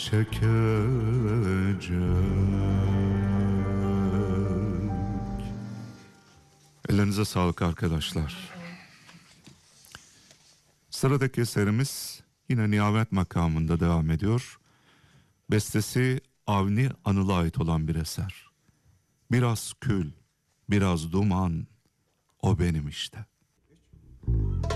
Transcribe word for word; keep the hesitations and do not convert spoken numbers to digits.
çekecek. Ellerinize sağlık arkadaşlar. Sıradaki eserimiz yine Nihavet makamında devam ediyor. Bestesi Avni Anıl'a ait olan bir eser. Biraz kül, biraz duman, o benim işte.